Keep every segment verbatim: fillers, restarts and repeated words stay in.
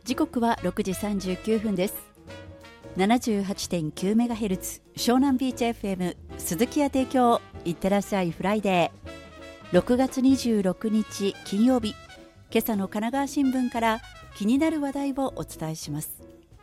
時刻はろくじさんじゅうきゅうふんです。 ななじゅうはちてんきゅうメガヘルツ 湘南ビーチ エフエム 鈴木屋提供いってらっしゃいフライデー、ろくがつにじゅうろくにち金曜日、今朝の神奈川新聞から気になる話題をお伝えします。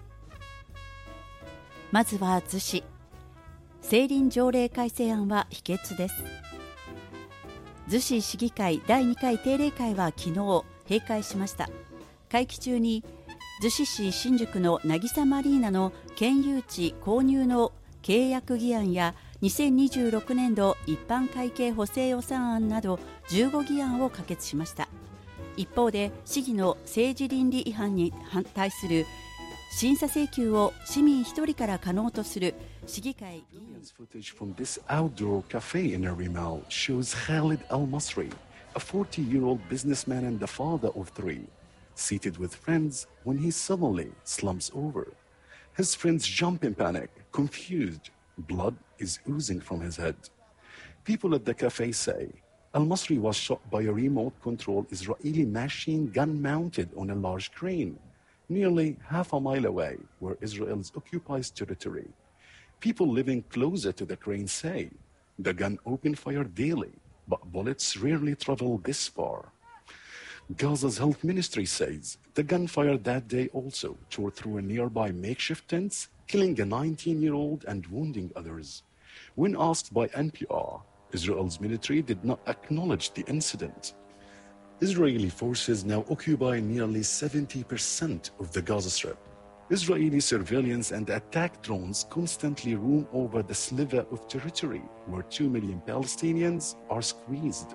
まずは逗子、成林条例改正案は否決です。逗子市議会だいにかい定例会は昨日閉会しました。会期中に逗子市新宿の渚マリーナの県有地購入の契約議案やにせんにじゅうろくねんど一般会計補正予算案などじゅうご議案を可決しました。一方で市議の政治倫理違反に反対する審査請求を市民一人から可能とする市議会議員。 Footage from this outdoor cafe in Arimal shows Khalid Al-Masri, a forty-year-old businessman and the father of three, seated with friends when he suddenly slumps over. His friends jump in panic, confused. Blood is oozing from his head. People at the cafe say Al-Masri was shot by a remote-controlled Israeli machine gun mounted on a large crane, nearly half a mile away where Israel occupies territory. People living closer to the crane say the gun opened fire daily, but bullets rarely travel this far. Gaza's health ministry says the gunfire that day also tore through a nearby makeshift tents, killing a nineteen-year-old and wounding others. When asked by N P R, Israel's military did not acknowledge the incident. Israeli forces now occupy nearly seventy percent of the Gaza Strip. Israeli surveillance and attack drones constantly roam over the sliver of territory where two million Palestinians are squeezed.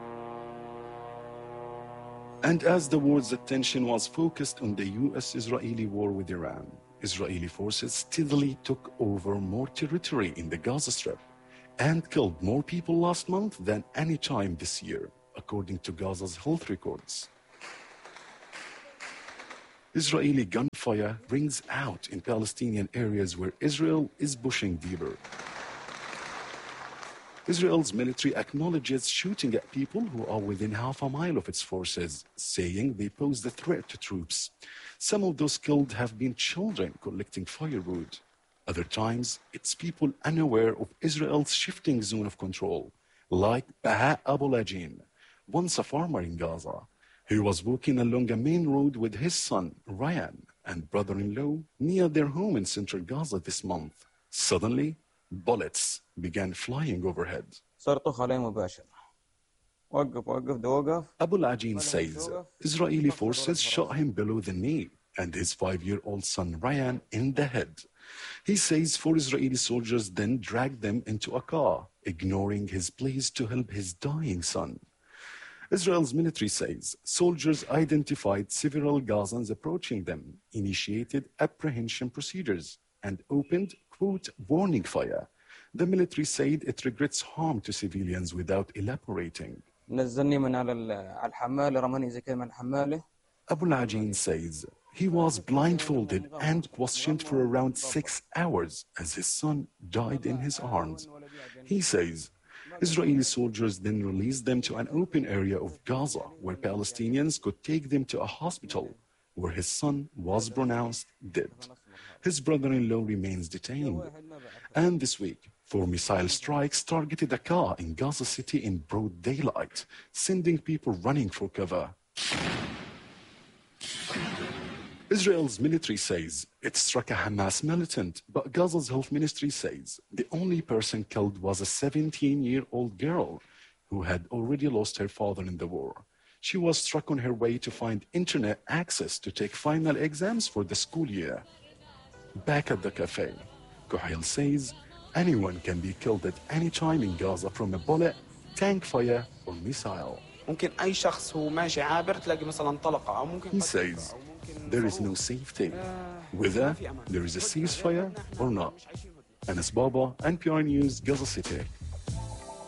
And as the world's attention was focused on the U S-Israeli war with Iran, Israeli forces steadily took over more territory in the Gaza Strip and killed more people last month than any time this year, according to Gaza's health records. Israeli gunfire rings out in Palestinian areas where Israel is pushing deeper. Israel's military acknowledges shooting at people who are within half a mile of its forces, saying they pose a threat to troops. Some of those killed have been children collecting firewood. Other times, it's people unaware of Israel's shifting zone of control, like Baha Abulajin, once a farmer in Gaza. He was walking along a main road with his son, Ryan, and brother-in-law near their home in central Gaza this month. Suddenly, bullets began flying overhead. Abul Ajin says Israeli forces shot him below the knee and his five-year-old son Ryan in the head. He says four Israeli soldiers then dragged them into a car, ignoring his pleas to help his dying son. Israel's military says soldiers identified several Gazans approaching them, initiated apprehension procedures, and opened, quote, warning fire. The military said it regrets harm to civilians without elaborating. Abul Ajin says he was blindfolded and questioned for around six hours as his son died in his arms. He says Israeli soldiers then released them to an open area of Gaza where Palestinians could take them to a hospital where his son was pronounced dead. His brother-in-law remains detained. And this week, four missile strikes targeted a car in Gaza City in broad daylight, sending people running for cover. Israel's military says it struck a Hamas militant, but Gaza's health ministry says the only person killed was a seventeen-year-old girl who had already lost her father in the war. She was struck on her way to find internet access to take final exams for the school year. Back at the cafe, Kuhail says anyone can be killed at any time in Gaza from a bullet, tank fire, or missile. He says there is no safety, whether there is a ceasefire or not. Anas Baba, N P R News, Gaza City.